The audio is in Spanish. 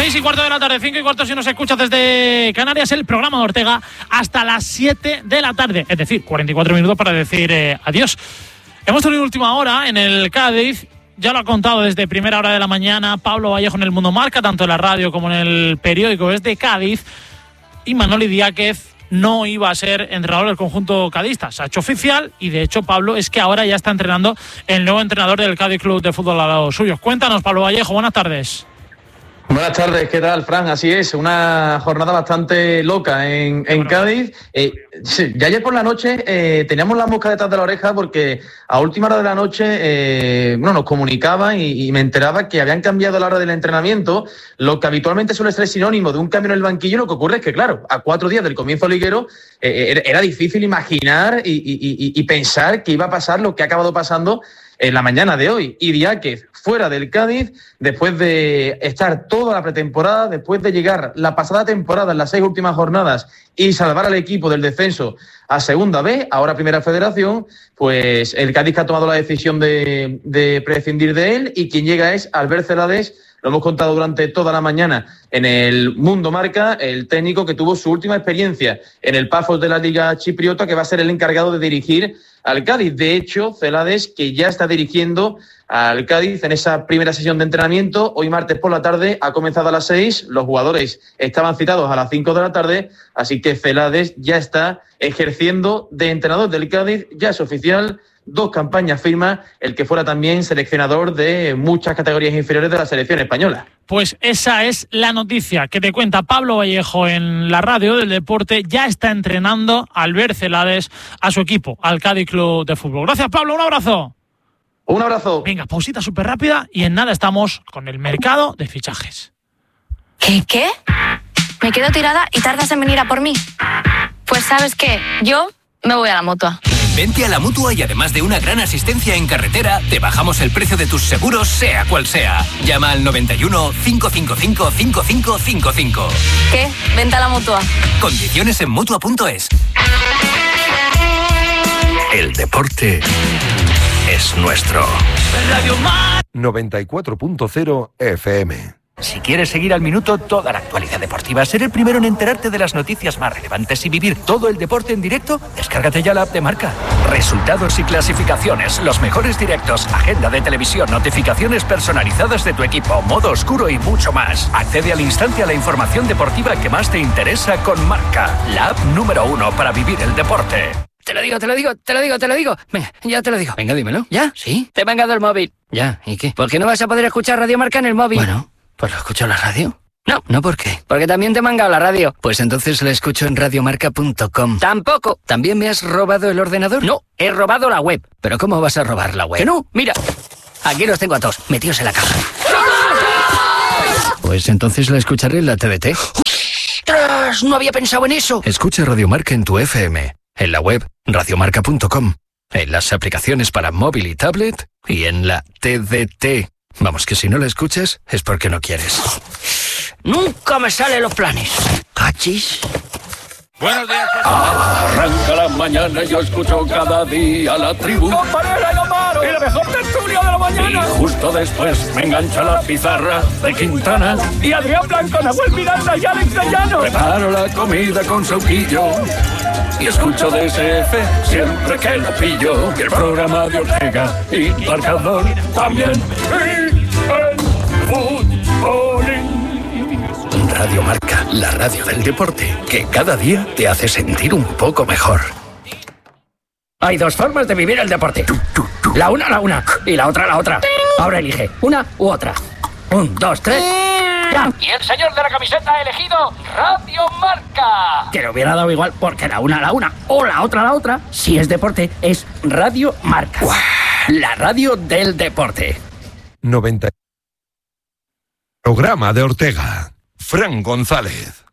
6:15 de la tarde, 5:15 si nos escuchas desde Canarias, el programa de Ortega hasta las 7 de la tarde, es decir, 44 minutos para decir adiós. Hemos tenido última hora en el Cádiz, ya lo ha contado desde primera hora de la mañana Pablo Vallejo en el Mundo Marca, tanto en la radio como en el periódico es de Cádiz, y Manoli Diáquez no iba a ser entrenador del conjunto cadista. Se ha hecho oficial y de hecho Pablo es que ahora ya está entrenando el nuevo entrenador del Cádiz Club de Fútbol a los suyos. Cuéntanos, Pablo Vallejo, buenas tardes. Buenas tardes, ¿qué tal, Fran? Así es, una jornada bastante loca en Cádiz. Ya ayer por la noche teníamos la mosca detrás de la oreja porque a última hora de la noche nos comunicaban y me enteraba que habían cambiado la hora del entrenamiento, lo que habitualmente suele ser sinónimo de un cambio en el banquillo. Lo que ocurre es que, claro, a 4 días del comienzo liguero era difícil imaginar y pensar que iba a pasar lo que ha acabado pasando en la mañana de hoy. Y Diáquez fuera del Cádiz, después de estar toda la pretemporada, después de llegar la pasada temporada en las 6 últimas jornadas y salvar al equipo del descenso a Segunda B, ahora Primera Federación, pues el Cádiz que ha tomado la decisión de prescindir de él, y quien llega es Albert Celades. Lo hemos contado durante toda la mañana en el Mundo Marca, el técnico que tuvo su última experiencia en el Pafos de la Liga Chipriota, que va a ser el encargado de dirigir al Cádiz. De hecho, Celades, que ya está dirigiendo al Cádiz en esa primera sesión de entrenamiento, hoy martes por la tarde, ha comenzado a las 6, los jugadores estaban citados a las 5 de la tarde, así que Celades ya está ejerciendo de entrenador del Cádiz, ya es oficial. 2 campañas firma el que fuera también seleccionador de muchas categorías inferiores de la selección española. Pues esa es la noticia que te cuenta Pablo Vallejo en la radio del deporte. Ya está entrenando Albert Celades a su equipo, al Cádiz Club de Fútbol. Gracias, Pablo, un abrazo. Un abrazo. Venga, pausita súper rápida y en nada estamos con el mercado de fichajes. ¿Qué? Me quedo tirada y tardas en venir a por mí. Pues ¿sabes qué? Yo me voy a la Mutua. Vente a la Mutua y además de una gran asistencia en carretera, te bajamos el precio de tus seguros, sea cual sea. Llama al 91 555 5555. ¿Qué? Vente a la Mutua. Condiciones en Mutua.es. El deporte es nuestro. 94.0 FM. Si quieres seguir al minuto toda la actualidad deportiva, ser el primero en enterarte de las noticias más relevantes y vivir todo el deporte en directo, descárgate ya la app de Marca. Resultados y clasificaciones, los mejores directos, agenda de televisión, notificaciones personalizadas de tu equipo, modo oscuro y mucho más. Accede al instante a la información deportiva que más te interesa con Marca, la app número 1 para vivir el deporte. Te lo digo. Venga, ya te lo digo. Venga, dímelo. ¿Ya? ¿Sí? Te he mangado el móvil. ¿Ya? ¿Y qué? ¿Por qué no vas a poder escuchar Radio Marca en el móvil? Bueno, ¿pues lo escucho en la radio? No, ¿por qué? Porque también te he mangado la radio. Pues entonces la escucho en radiomarca.com. Tampoco. ¿También me has robado el ordenador? No, he robado la web. ¿Pero cómo vas a robar la web? Que no, mira. Aquí los tengo a todos, metidos en la caja. Pues entonces la escucharé en la TDT. ¡Ostras! No había pensado en eso. Escucha Radio Marca en tu FM, en la web radiomarca.com, en las aplicaciones para móvil y tablet y en la TDT. Vamos, que si no la escuchas es porque no quieres. Nunca me salen los planes. ¿Cachis? Buenos días. Arranca la mañana y yo escucho cada día la tribu. ¡Comparela y Omar! ¡Y la mejor tertulia de la mañana! Y justo después me engancha la pizarra de Quintana. Y Adrián Blanco, Nahuel Miranda y Alex Llano. Preparo la comida con sauquillo y escucho DSF siempre que lo pillo. Y el programa de Ortega y Marcador también. Y el fútbolín. Radio Marca, la radio del deporte, que cada día te hace sentir un poco mejor. Hay 2 formas de vivir el deporte. La una, y la otra. Ahora elige, una u otra. 1, 2, 3... ¡Ya! Y el señor de la camiseta ha elegido Radio Marca. Que le hubiera dado igual, porque la una, o la otra, si es deporte, es Radio Marca. ¡Uah! La radio del deporte. 90. Programa de Ortega. Fran González.